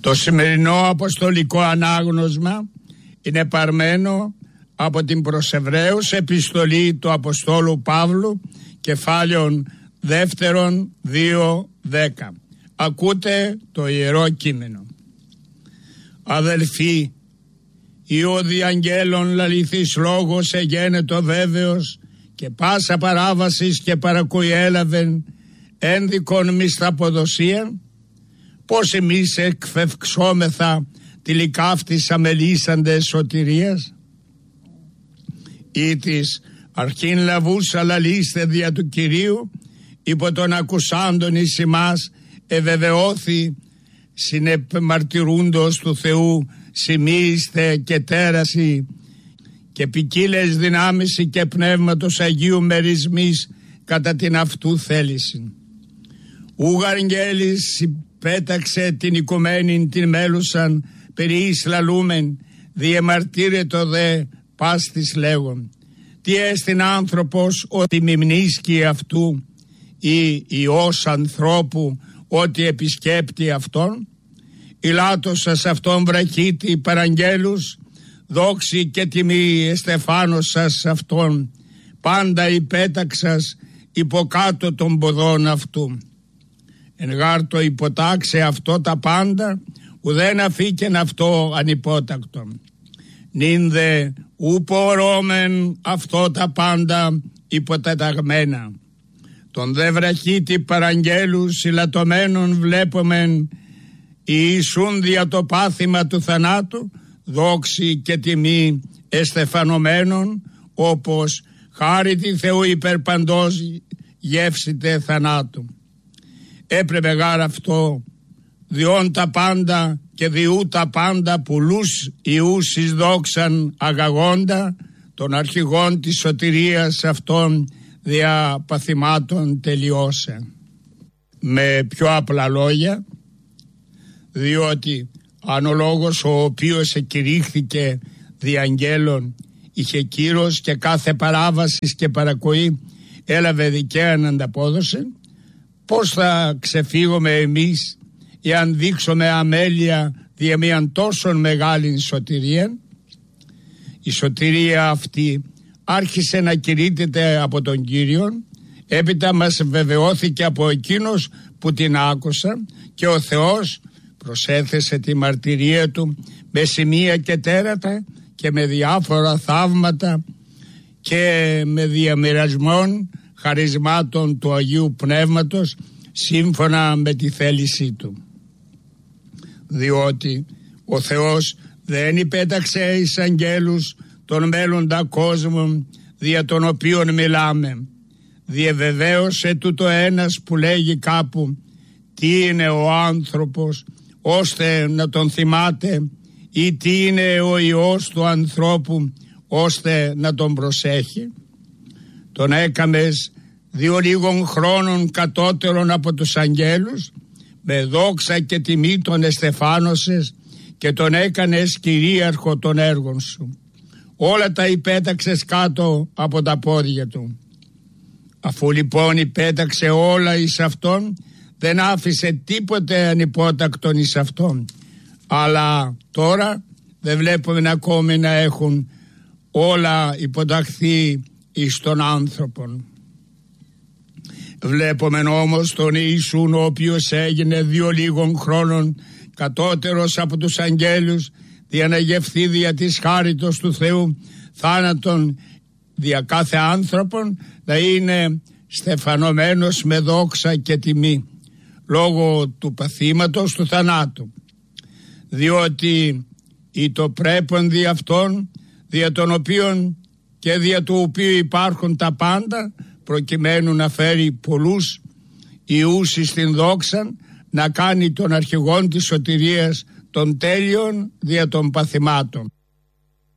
Το σημερινό αποστολικό ανάγνωσμα είναι παρμένο από την προς Εβραίους επιστολή του Αποστόλου Παύλου, κεφάλαιον 2:10. Ακούτε το Ιερό Κείμενο. Αδελφοί, ή ο διαγγέλων λαληθής λόγος εγένετο βέβαιος και πάσα παράβασης και παρακούει έλαβεν ένδικον μισθαποδοσία, πως εμείς εκφευξόμεθα τυλικά αυτής αμελήσαντες σωτηρίας, ή της αρχήν λαβούσα λαλήστε δια του Κυρίου, υπό τον ακουσάντων εις ημάς ευεβαιώθη συνεπμαρτυρούντος του Θεού σημείστε και τέραση και ποικίλες δυνάμεις και πνεύματος Αγίου μερισμής κατά την αυτού θέληση. Ουγαργγέλης πέταξε την οικουμένη την μέλουσαν περί εις λαλούμεν διεμαρτύρετο δε πάστης λέγον. Τι έστειν άνθρωπος ότι μιμνίσκει αυτού ή Υιός ανθρώπου ότι επισκέπτει αυτόν. Ιλάτωσας αυτόν βραχίτη παραγγέλους, δόξη και τιμή εστεφάνωσας αυτόν, πάντα υπέταξας υποκάτω των ποδών αυτού. Εν γάρτο υποτάξε αυτό τα πάντα, ουδέν αφήκεν αυτό ανυπότακτο. Νυν δε ουπορώμεν αυτό τα πάντα υποτεταγμένα. Τον δε βραχίτη παραγγέλους συλλατωμένων βλέπομεν Ιησούν δια το πάθημα του θανάτου, δόξη και τιμή εστεφανωμένων, όπως χάρη τη Θεού υπερπαντός γεύσιτε θανάτου. Έπρεπε γάρ αυτό διόν τα πάντα και διού τα πάντα πουλούς Ιούς εις δόξαν αγαγόντα των αρχηγών της σωτηρίας αυτών δια παθημάτων τελειώσε. Με πιο απλά λόγια, διότι αν ο λόγος ο οποίος εκηρύχθηκε δι' αγγέλων είχε κύρος και κάθε παράβασης και παρακοή έλαβε δικαίαν ανταπόδοση, πώς θα ξεφύγουμε εμείς εάν δείξουμε αμέλεια δια μιαν τόσο μεγάλη σωτηρία? Η σωτηρία αυτή άρχισε να κηρύττεται από τον Κύριον, έπειτα μας βεβαιώθηκε από εκείνος που την άκουσα και ο Θεός προσέθεσε τη μαρτυρία του με σημεία και τέρατα και με διάφορα θαύματα και με διαμοιρασμών χαρισμάτων του Αγίου Πνεύματος σύμφωνα με τη θέλησή του. Διότι ο Θεός δεν υπέταξε εις αγγέλους τον μέλλοντα κόσμο δια τον οποίον μιλάμε. Διεβεβαίωσε τούτο ένας που λέγει κάπου τι είναι ο άνθρωπος ώστε να τον θυμάται ή τι είναι ο Υιός του ανθρώπου ώστε να τον προσέχει. Τον έκαμες διο λίγων χρόνων κατώτερον από τους αγγέλους, με δόξα και τιμή τον εστεφάνωσες και τον έκανες κυρίαρχο των έργων σου. Όλα τα υπέταξες κάτω από τα πόδια του. Αφού λοιπόν υπέταξε όλα εις αυτόν, δεν άφησε τίποτε ανυπότακτον εις αυτόν. Αλλά τώρα δεν βλέπουμε ακόμη να έχουν όλα υποταχθεί εις τον άνθρωπον. Βλέπουμε όμως τον Ιησούν, ο οποίος έγινε διο λίγων χρόνων κατώτερος από τους αγγέλους, δια να γευθεί δια της χάριτος του Θεού θάνατον δια κάθε άνθρωπον, να είναι στεφανωμένος με δόξα και τιμή λόγω του παθήματος του θανάτου. Διότι ή το πρέπον δι' αυτόν, δια των οποίων και δια του οποίου υπάρχουν τα πάντα, προκειμένου να φέρει πολλούς Ιούς στην δόξα, να κάνει τον αρχηγόν της σωτηρίας των τέλειων δια των παθημάτων.